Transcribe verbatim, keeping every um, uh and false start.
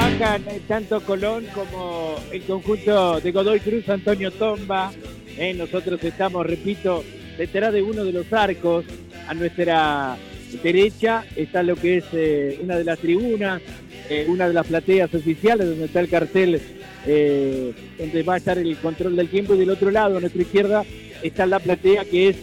trabajan eh, tanto Colón como el conjunto de Godoy Cruz, Antonio Tomba. Eh, nosotros estamos, repito, detrás de uno de los arcos. A nuestra derecha está lo que es eh, una de las tribunas, eh, una de las plateas oficiales donde está el cartel, eh, donde va a estar el control del tiempo, y del otro lado, a nuestra izquierda, está la platea que es